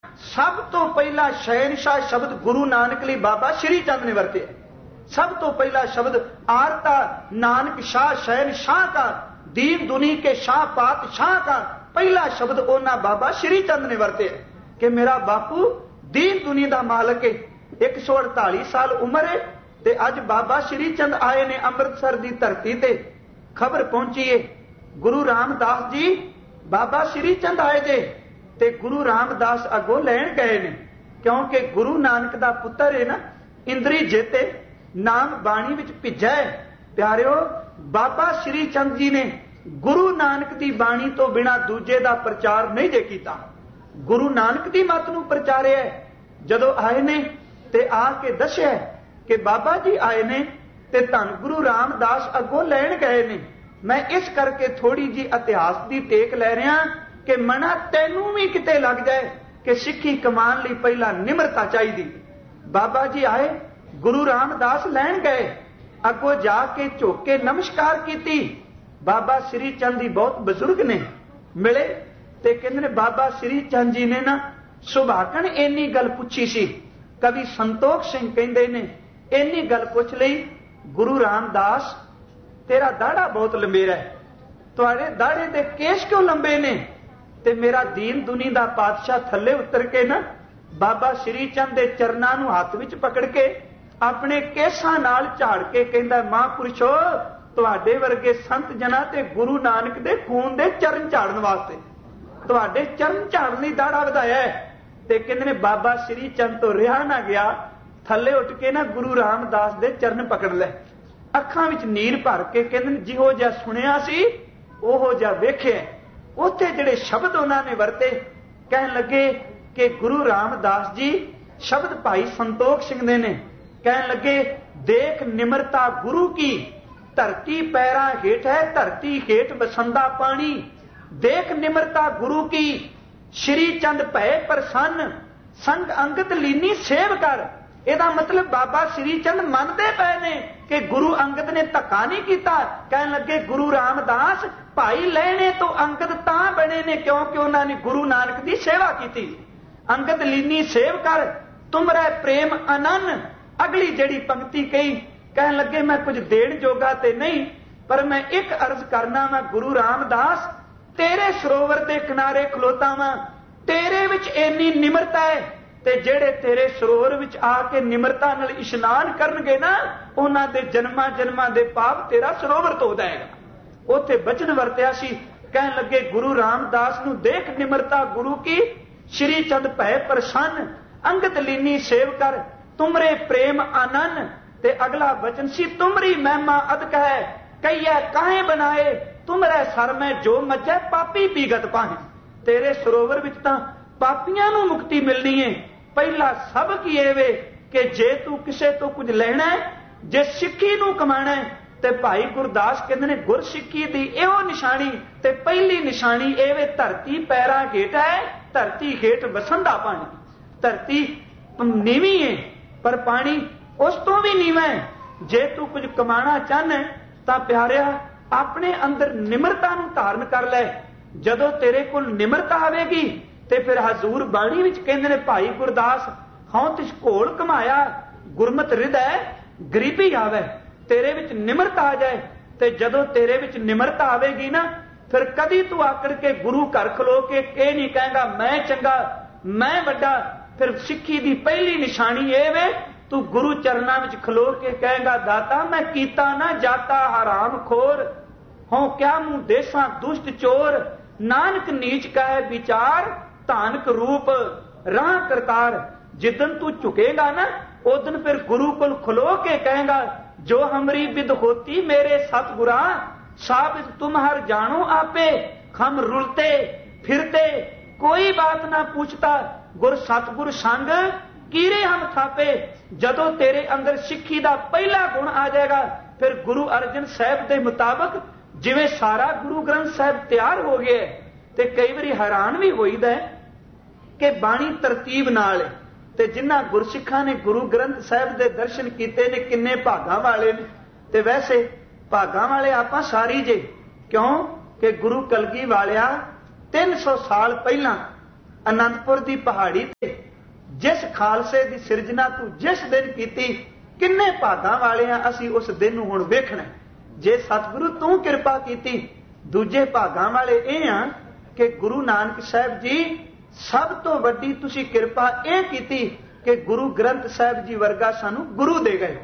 सब तो पहला शहनशाह शब्द गुरु नानक लिए बाबा श्री चंद ने वरते। सब तो पहला शब्द आरता नानक शाह शहनशाह का, दीन दुनी के शाह पातशाह का पहला शब्द ओना बाबा श्री चंद ने वरते कि मेरा बापू दीन दुनी का मालक है। 148 साल उम्र है ते अज बाबा श्री चंद आए ने अमृतसर की धरती ते। खबर पहुंची है गुरु रामदास जी बाबा श्री चंद आए जे ते गुरु रामदास अगों लैन गए ने, क्योंकि गुरु नानक दा पुत्र है ना इंद्री जेते नाम बाणी विच भिजा है। प्यारिओ बाबा श्री चंद जी ने गुरु नानक दी बाणी तो बिना दूजे दा प्रचार नहीं जे कीता, गुरु नानक दी मत नूं प्रचारिया। जदों आए ने ते आके दस्या कि बाबा जी आए ने ते धन गुरु रामदास अगों लैन गए ने। मैं इस करके थोड़ी जी इतिहास की टेक लै रहा कि मना तैनूं भी किते लग जाए कि सिक्खी कमान लई पहला निमरता चाहिदी। बाबा जी आए, गुरु रामदास लैन गए, अगों जाके झुक के नमस्कार की। बाबा श्री चंद जी बहुत बजुर्ग ने, मिले ते कहंदे ने बाबा श्री चंद जी ने ना सुभागण इन्नी गल पुछी सी। कवि संतोख सिंह कहंदे ने इन्नी गल पुछ लई, गुरु रामदास तेरा दाड़ा बहुत लंबेरा है, तुहाडे दाड़े दे केस क्यों लंबे ने? ते मेरा दीन दुनी दा पातशाह थल्ले उतर के ना बाबा श्री चंद दे चरनां नूं हत्थ विच पकड़ के अपने केसां नाल झाड़ के कहंदा, महापुरुषो तुहाडे वर्गे संत जना ते गुरु नानक दे खून दे चरण झाड़न वास्ते तुहाडे चरण झाड़न लई दाड़ा वधाया है। ते कहंदे ने बाबा श्री चंद तो रिहा ना गया, थल्ले उठ के ना गुरु रामदास दे चरण पकड़ ले, अखां विच नीर भर के कहंदे जिहो जिहा सुनिया सी ओहो जिहा वेखिया। उत्थे जिहड़े शब्द उन्होंने वरते, कहन लगे कि गुरु रामदास जी शब्द भाई संतोख सिंह दे ने, कहन लगे देख निमरता गुरु की, धरती पैरां हेठ है धरती हेठ बसंदा पानी, देख निमरता गुरु की, श्री चंद भय प्रसन्न, संग अंगत लीनी सेव कर। ਇਹਦਾ मतलब बाबा श्री चंद मनते पे ने कि गुरु अंगद ने धक्का नहीं किया। कहन लगे गुरु रामदास भाई लैने तो अंगद तां बने ने क्योंकि उन्होंने गुरु नानक की सेवा की। अंगद लीनी सेव कर तुमरे प्रेम अनन। अगली जड़ी पंक्ति कही, कहन लगे मैं कुछ देण जोगा ते नहीं, पर मैं एक अर्ज करना मैं गुरु रामदास तेरे सरोवर के किनारे खलोता वा, तेरे विच इन्नी निमरता है ते जेड़े तेरे सरोवर विच आके निमरता नाल इशनान करनगे ना उन्हां दे जन्मां जन्मां दे पाप तेरा सरोवर धो देगा। उत्थे बचन वरतिया सी, कहन लगे गुरु रामदास नूं देख निमरता गुरु की, श्री चंद भय प्रसन्न, अंगत लीनी सेव कर तुमरे प्रेम आनन। ते अगला वचन सी तुमरी महिमा अदक है, कहिए काहे बनाए तुमरे सर में जो मज्जै पापी पीगत पाहे। तेरे सरोवर विच तां पापियां नूं मुक्ति मिलनी है। पहला सब की एवे कि जे तू किसे तो कुछ लेना है, जे सिक्खी नूं कमाना है, ते भाई गुरदास कहंदे ने गुर सिक्खी दी इहो निशानी ते पहली निशानी एवे धरती पैरां हेठ है धरती हेठ वसंदा पानी। धरती नीवी है पर पानी उस तो भी नीवा है। जे तू कुछ कमाना चाहना तां प्यारिया अपने अंदर निमरता नूं धारण कर ले। जदों तेरे कोल निमरता आवेगी ते फिर हजूर बाणी विच कहंदे ने भाई गुरदास हौं तिस घोल कमाया गुरमत हृदय गरीबी आवे। तेरे विच निमरता आ जाए ते जदों तेरे विच निमरता आवेगी ना फिर कदी तू आकड़ के गुरु घर खलो के नहीं कहेगा मैं चंगा मैं वड्डा। फिर सिक्खी दी पहली निशानी ये वे तू गुरु चरना विच खलो के कहेगा दाता मैं कीता ना जाता हराम खोर, हों क्या मुंह देसा दुष्ट चोर, नानक नीच का है विचार धानक रूप राह करतार। जिदन तू झुकेगा ना उदन फिर गुरु कुल खलो के कहेगा जो हमारी विद होती मेरे सतगुरा, साबित तुम हर जानो आपे, हम रुलते फिरते कोई बात ना पूछता, गुर सतगुर संग कीरे हम थापे। जदों तेरे अंदर सिक्खी दा पहला गुण आ जाएगा फिर गुरु अर्जन साहब के मुताबिक जिवें सारा गुरु ग्रंथ साहब तैयार हो गया ते कई बारी हैरान भी होईदा है कि बाणी तरतीब नाल ते जिन्हां गुरसिखां ने गुरु ग्रंथ साहब के दर्शन कीते ने किन्ने भागां वाले ने। ते वैसे भागां वाले आपां सारी जे क्यों कि गुरु कलगी वालिया 300 साल पहला आनंदपुर की पहाड़ी ते जिस खालसे की सिरजना तू जिस दिन की किन्ने भागां वाले हाँ असीं उस दिन हुण वेखना। जे सतगुरु तू किरपा की दूजे भागां वाले ये हाँ कि गुरु नानक साहब जी सब तो वड्डी तुसी किरपा यह की कि गुरु ग्रंथ साहब जी वर्गा सानू गुरु दे गए।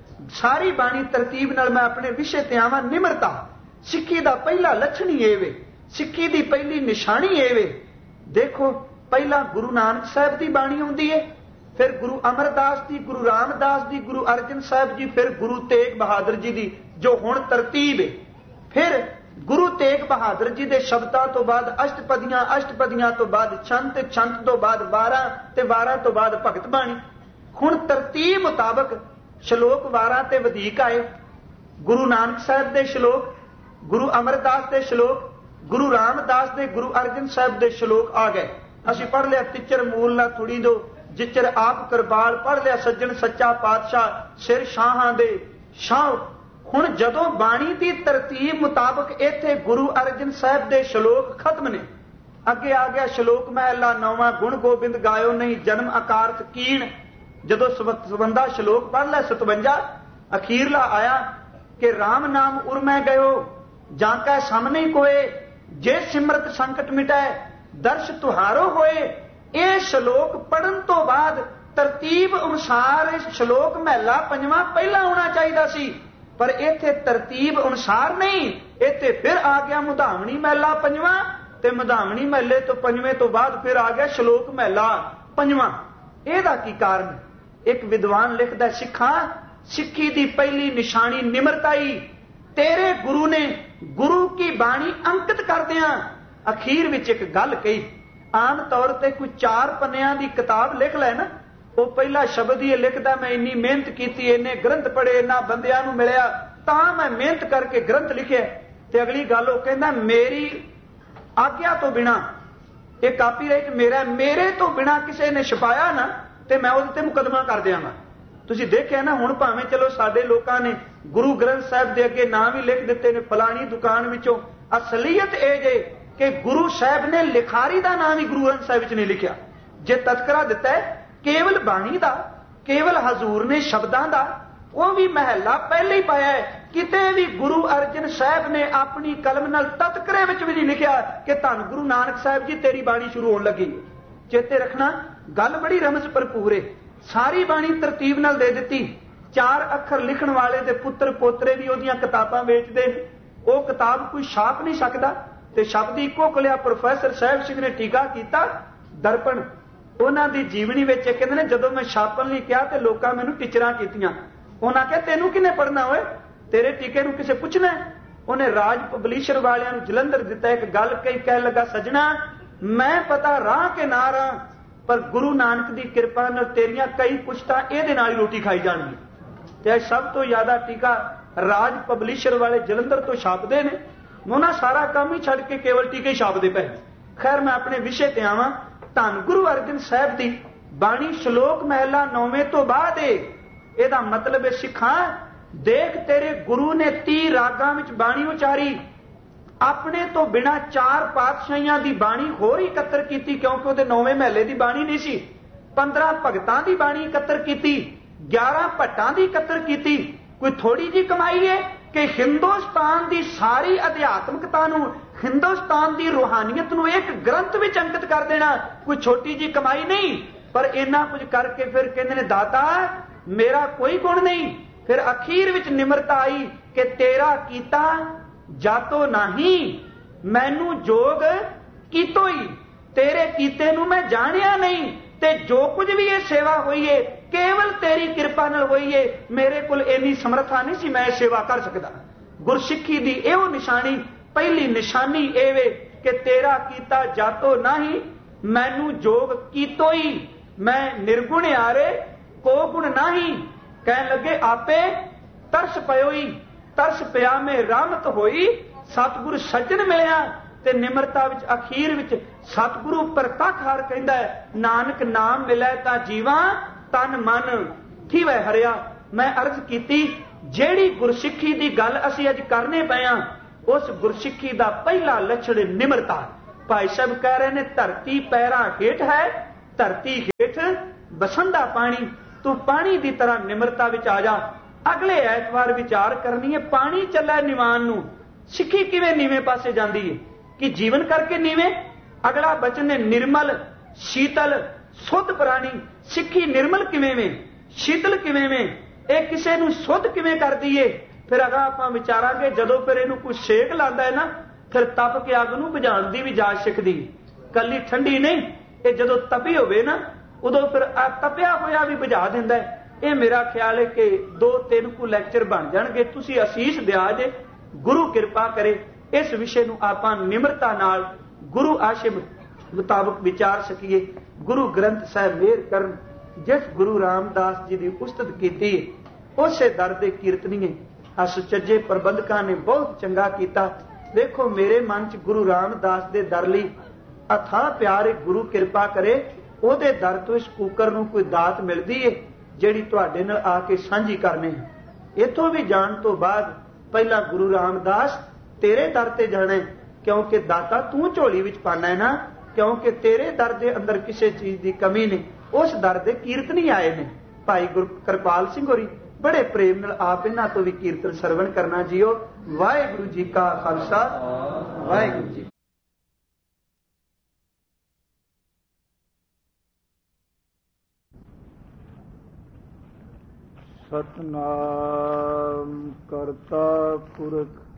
सारी बाणी तरतीब नाल मैं अपने विषय ते आवां। निमरता सिक्खी दा पहला लक्षण ही ये वे, सिक्खी दी पहली निशानी ये वे। देखो पहला गुरु नानक साहब की बाणी आउंदी है, फिर गुरु अमरदास की, गुरु रामदास की, गुरु अर्जन साहब जी, फिर गुरु तेग बहादुर जी की जो हुण तरतीब है। फिर गुरु तेग बहादुर जी के शब्दां तो बाद अष्टपदियां, अष्टपदियां तो बाद छंत, छंत तो बाद 12 ते 12 तो बाद भगत बाणी। हुण तरतीब मुताबक श्लोक 12 ते वधीक आए। गुरु नानक साहब के श्लोक, गुरु अमरदास के श्लोक, गुरु रामदास के, गुरु अर्जन साहब के श्लोक आ गए। असीं पढ़ लिया तिचर मूल ना थोड़ी दो जिचर आप करबाल, पढ़ लिया सज्जन सच्चा पातशाह सिर शाहां दे शाह। हुण जदों बाणी की तरतीब मुताबक इत्थे गुरु अर्जन साहब के श्लोक खत्म ने, अगे आ गया श्लोक महला 9वां गुण गोबिंद गायो नहीं जन्म अकारथ कीण। जदों सबंधा श्लोक पढ़ लिया 57 अखीरला आया कि राम नाम उर्मै गयो जांकै सामने कोए, जे सिमरत संकट मिटाए दर्श तुहारो होए। यह श्लोक पढ़न तो बाद तरतीब अनुसार श्लोक महला 5वां पहला होना चाहिए सी, पर इत्थे तरतीब अनुसार नहीं। इत्थे फिर आ गया मुधावनी महला 5वां ते मुधावनी महले तो 5वें तो बाद फिर आ गया श्लोक महला 5वां। ਇਹਦਾ की कारण? एक विद्वान लिखदा सिखा सिक्खी दी पहली निशानी निमरता ही। तेरे गुरु ने गुरु की बाणी अंकित करदियां अखीर विच एक गल कही। आम तौर पर कोई 4 पन्नियां दी किताब लिख लै ना, वो पहला शब्द ही लिखदा मैं इन्नी मेहनत की, इन्ने ग्रंथ पढ़े, इन्ना बंदियां नूं मिलिया तां मैं मेहनत करके ग्रंथ लिखे। ते अगली गल वो कहंदा मेरी आग्या तो बिना ये कापीराइट मेरा, मेरे तो बिना किसी ने छपाया ना ते मैं उहदे ते मुकदमा कर दियाँगा। तुसीं देखिया ना हुण भावें चलो साडे लोकां ने गुरु ग्रंथ साहिब दे अगे नाम ही लिख दिते ने फलानी दुकान विचों। असलीयत ये जे कि गुरु साहब ने लिखारी का नाम ही गुरु ग्रंथ साहिब च नहीं लिखिया। जे तस्करा दिता है केवल बाणी का, केवल हजूर ने शब्दां का, वो भी महला पहले ही पाया है। किते भी गुरु अर्जन साहब ने अपनी कलम नाल तस्करे विच भी नहीं लिखिया कि धन गुरु नानक साहब जी तेरी बाणी शुरू होने लगी। चेते रखना गल बड़ी रमज भरपूर है। सारी बाणी तरतीब नाल दे दिती। 4 अखर लिखण वाले दे पुत्र पोतरे भी ओदियां किताबां वेचदे ने। वो किताब कोई छाप नहीं सकदा ते शब्द इको कलिया प्रोफैसर साहिब सिंह ने टीका कीता दर्पण उन्हां दी जीवनी विच कहंदे ने जदों मैं छापण लई किहा ते लोकां मैनूं टीचरां कीतीआं। उन्हां कहा तैनूं किहने पढ़ना होए, तेरे टीके नूं किसे पुछना। उन्हें राज पबलिशर वालियां नूं जलंधर दिता। एक गल कही कह लगा सजना मैं पता राह के ना राह, पर गुरु नानक की किरपा नाल तेरियां कई पुछतां इहदे नाल ही रोटी खाई जाणगी। ते सब तो ज्यादा टीका राज पबलिशर वाले जलंधर तो छापदे ने। उन्हां सारा काम ही छड़ के केवल टीके छापदे पे। खैर मैं अपने विषय ते आवां। धन गुरु अर्जन साहब की बाणी श्लोक महला 9वें तो बाद एदा मतलब है सिखा देख तेरे गुरु ने 30 रागां विच बाणी उचारी। अपने तो बिना 4 पातशाहियां दी बाणी होर ही इकत्तर की, क्योंकि उहदे 9वें महले की बाणी नहीं सी। 15 भगतां की बाणी इकत्तर की, 11 भट्टां की इकत्तर की। कोई थोड़ी जी कमाई है कि हिंदुस्तान की सारी अध्यात्मकता नूं, हिंदुस्तान की रूहानियत नूं एक ग्रंथ विच अंकित कर देना कोई छोटी जी कमाई नहीं। पर इन्ना कुछ करके फिर कहंदे ने दाता मेरा कोई गुण नहीं। फिर अखीर विच निमरता आई कि तेरा कीता जातो नहीं मैनू जोग कीतो ही, तेरे कीते नूं मैं जानिया नहीं, ते जो कुछ भी ये सेवा हुई है केवल तेरी कृपा नाल हुई है। मेरे कोल इन्नी समर्था नहीं सी मैं सेवा कर सकदा। गुरसिੱਖੀ दी एहो निशानी पहली निशानी एवे कि तेरा कीता जातो नहीं मैनू जोग कीतो ही, मैं निर्गुण आरे को गुण नहीं। कहन लगे आपे तरस पयो ही, तरस पिया में रहमत होई, सतगुरु सज्जन मिलिया ते निमरता विच अखीर विच सतगुरु परतखहार कहंदा है नानक नाम मिलै तां जीवा तन मन थीवै हरिया। मैं अर्ज कीती जेड़ी गुरसिੱਖੀ दी गल असीं अज करने पए हां उस गुरसिੱਖੀ दा पहला लक्षण निमरता। भाई साहब कह रहे ने धरती पैरां हेठ है, धरती हेठ बसंदा पानी, तू पानी की तरह निमरता विच आ जा। अगले ऐतवार विचार करनी है, पानी चला निवान नूं, सिक्खी किवें नीवें पासे जांदी है कि जीवन करके नीवें। अगला बचन है निर्मल शीतल शुद्ध प्राणी, सिक्खी निर्मल किवें में, शीतल किवें में, ਇਹ ਕਿਸੇ ਨੂੰ ਸੁੱਧ ਕਿਵੇਂ ਕਰਦੀ ਏ। ਫਿਰ ਅਗਾ ਆਪਾਂ ਵਿਚਾਰਾਂਗੇ ਜਦੋਂ ਫਿਰ ਇਹਨੂੰ ਕੋਈ ਛੇਕ ਲਾਉਂਦਾ ਹੈ ਨਾ, ਫਿਰ ਤਪ ਕੇ ਅੱਗ ਨੂੰ ਬੁਝਾਉਣ ਦੀ ਵੀ ਜਾਚ ਸਿੱਖਦੀ। ਕੱਲੀ ਠੰਡੀ ਨਹੀਂ, ਇਹ ਜਦੋਂ ਤਪੀ ਹੋਵੇ ਨਾ ਉਦੋਂ ਫਿਰ ਆ ਤਪਿਆ ਹੋਇਆ ਵੀ ਬੁਝਾ ਦਿੰਦਾ ਹੈ। ਇਹ ਮੇਰਾ ਖਿਆਲ ਹੈ ਕਿ 2-3 ਕੁ ਲੈਕਚਰ ਬਣ ਜਾਣਗੇ, ਤੁਸੀਂ ਅਸੀਸ ਦਿਆ ਜੇ, ਗੁਰੂ ਕਿਰਪਾ ਕਰੇ ਇਸ ਵਿਸ਼ੇ ਨੂੰ ਆਪਾਂ ਨਿਮਰਤਾ ਨਾਲ ਗੁਰੂ ਆਸ਼ਿਮ ਮੁਤਾਬਕ ਵਿਚਾਰ ਸਕੀਏ। ਗੁਰੂ ਗ੍ਰੰਥ ਸਾਹਿਬ ਮਿਹਰ ਕਰਨ, जिस गुरु रामदास जी की उस्तत की उसे दर के कीर्तनीए आ सुचज्जे प्रबंधकों ने बहुत चंगा किया। देखो मेरे मन च गुरु रामदास के दर लई अथाह प्यार है, गुरु कृपा करे ओदे दर तो इस कूकर नूं कोई दात मिलती है जिहड़ी तुहाडे नाल आके सांझी करनी है। इथों भी जाण तो बाद पहला गुरु रामदास तेरे दर ते जाना है, क्योंकि दाता तू झोली विच पाना है ना, क्योंकि तेरे दर दे अंदर किसी चीज की कमी नहीं। उस दर दे कीर्तनी आए ने भाई कृपाल सिंह होरी, बड़े प्रेम नाल आप इन्हां तो भी कीर्तन सरवण करना जीओ। वाहिगुरू जी का खालसा, वाहिगुरू जी। सतनाम करता पुरख